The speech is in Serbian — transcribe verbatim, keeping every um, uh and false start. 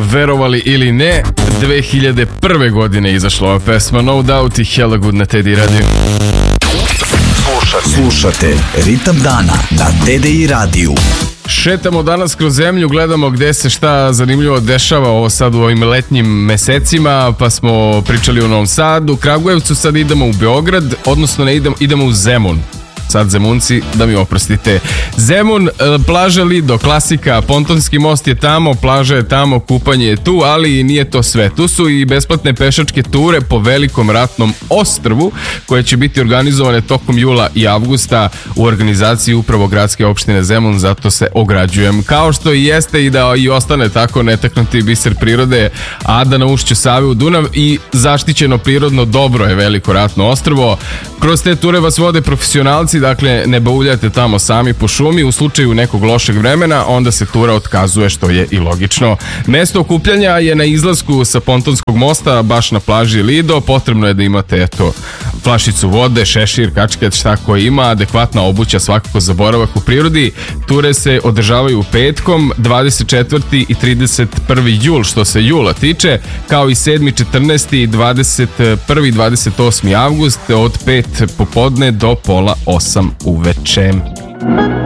Verovali ili ne, dve hiljade prve. godine izašla ova pesma No Doubt i Hella Good na T D I radiju. Slušate, slušate Ritam dana na T D I radiju. Šetamo danas kroz zemlju, gledamo gde se šta zanimljivo dešava ovo sad u ovim letnjim mesecima, pa smo pričali o Novom Sadu, Kragujevcu, sad idemo u Beograd, odnosno ne idemo, idemo u Zemun. Sad Zemunci, da mi oprostite. Zemun, plaža Lido, klasika, pontonski most je tamo, plaža je tamo, kupanje je tu, ali nije to sve. Tu su i besplatne pešačke ture po velikom ratnom ostrvu, koje će biti organizovane tokom jula i avgusta u organizaciji upravo gradske opštine Zemun, zato se ograđujem. Kao što i jeste i da i ostane tako netaknuti biser prirode, Ada na ušću Save u Dunav i zaštićeno prirodno dobro je veliko ratno ostrvo. Kroz te ture vas vode profesionalci, dakle ne bauljate tamo sami po šumi, u slučaju nekog lošeg vremena onda se tura otkazuje, što je i logično. Mesto okupljanja je na izlasku sa pontonskog mosta, baš na plaži Lido. Potrebno je da imate eto flašicu vode, šešir, kačket, šta ko ima, adekvatna obuća svakako za boravak u prirodi. Ture se održavaju petkom, dvadeset četvrti i trideset prvi jul što se jula tiče, kao i sedmi, četrnaesti, dvadeset prvi i dvadeset osmi avgust od pet popodne do pola osam uveče.